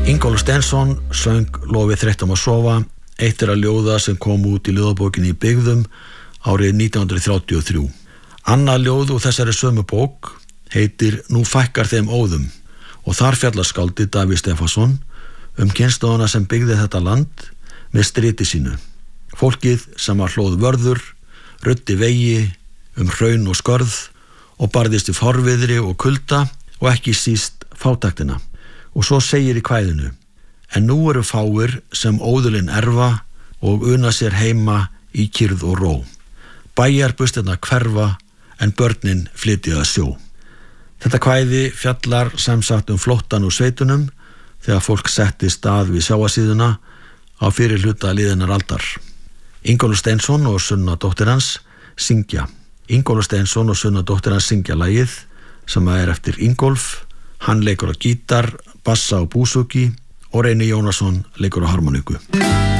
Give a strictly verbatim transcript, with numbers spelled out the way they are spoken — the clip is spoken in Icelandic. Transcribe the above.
Ingólfur Steinsson söng Lofið þreyttum að sofa, eitt er að ljóða sem kom út í ljóðabókinni í Byggðum árið nítján hundruð þrjátíu og þrjú. Annað ljóð úr þessari sömu bók heitir Nú fækkar þeim óðum og þar fjallar skáldið Davíð Stefánsson um kynslóðina sem byggði þetta land með striti sínu. Fólkið sem var hlóð vörður, ruddi vegi um hraun og skörð og barðist í forviðri og kulda og ekki síst fátæktina. Og svo segir í kvæðinu: En nú eru fáir sem óðulinn erfa og una sér heima í kyrrð og ró. Bæjarbustirnar hverfa en börnin flytja að sjó. Þetta kvæði fjallar sem sagt um flóttan úr sveitunum þegar fólk setti stað við sjávarsíðuna á fyrir hluta liðinnar aldar. Ingólfur Steinsson og Sunna dóttir hans syngja. Ingólfur Steinsson og Sunna dóttir hans syngja lagið sem er eftir Ingólf. Hann leikur á gítar, bassa og búsúki og Reynir Jónasson leikur á harmoníku.